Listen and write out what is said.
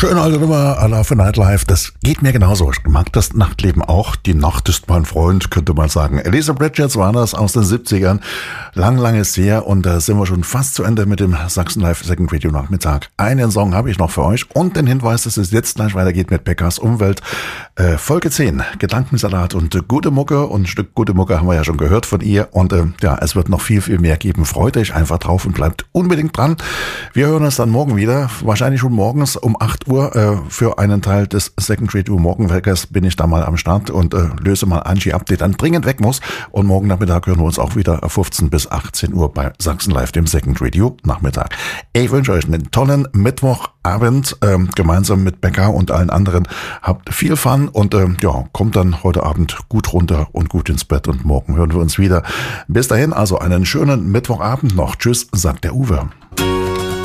Schöne alte Nummer, I Love a Nightlife. Das geht mir genauso. Ich mag das Nachtleben auch. Die Nacht ist mein Freund, könnte man sagen. Elisa Bridgets war das aus den 70ern. Lang ist her und da sind wir schon fast zu Ende mit dem Sachsen Live Second Radio Nachmittag. Einen Song habe ich noch für euch und den Hinweis, dass es jetzt gleich weitergeht mit Beckers Umwelt. Folge 10, Gedankensalat und gute Mucke. Und ein Stück gute Mucke haben wir ja schon gehört von ihr. Und ja, es wird noch viel mehr geben. Freut euch einfach drauf und bleibt unbedingt dran. Wir hören uns dann morgen wieder. Wahrscheinlich schon morgens um 8 Uhr für einen Teil des Second Radio Morgenweckers bin ich da mal am Start und löse mal Angie ab, die dann dringend weg muss. Und morgen Nachmittag hören wir uns auch wieder 15 bis 18 Uhr bei Sachsen Live, dem Second Radio Nachmittag. Ich wünsche euch einen tollen Mittwochabend gemeinsam mit Becker und allen anderen. Habt viel Fun und ja, kommt dann heute Abend gut runter und gut ins Bett und morgen hören wir uns wieder. Bis dahin also einen schönen Mittwochabend noch. Tschüss, sagt der Uwe.